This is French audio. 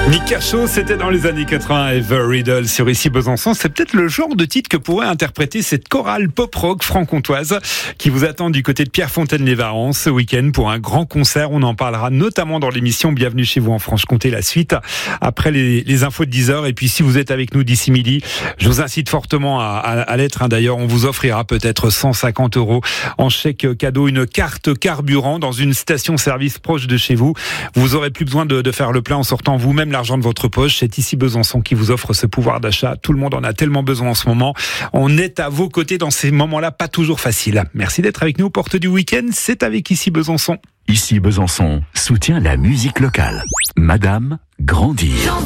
Nick Kershaw, c'était dans les années 80 et The Riddle sur Ici Besançon. C'est peut-être le genre de titre que pourrait interpréter cette chorale pop-rock franc-comtoise qui vous attend du côté de Pierrefontaine-les-Varennes ce week-end pour un grand concert. On en parlera notamment dans l'émission Bienvenue chez vous en Franche-Comté, la suite après les infos de 10h. Et puis si vous êtes avec nous d'ici midi, je vous incite fortement à l'être. D'ailleurs, on vous offrira peut-être 150 € en chèque cadeau, une carte carburant dans une station-service proche de chez vous. Vous aurez plus besoin de faire le plein en sortant vous-même l'argent de votre poche. C'est Ici Besançon qui vous offre ce pouvoir d'achat. Tout le monde en a tellement besoin en ce moment. On est à vos côtés dans ces moments-là, pas toujours faciles. Merci d'être avec nous aux portes du week-end. C'est avec Ici Besançon. Ici Besançon soutient la musique locale. Madame, grandir.